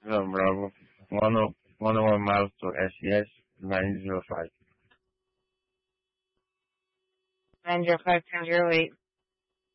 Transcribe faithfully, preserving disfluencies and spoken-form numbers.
Hello, Bravo. one oh one miles to S E S nine zero five. nine zero five ten zero eight.